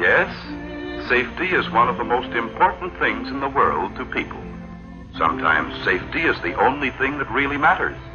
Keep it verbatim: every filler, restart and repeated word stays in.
Yes, safety is one of the most important things in the world to people. Sometimes safety is the only thing that really matters.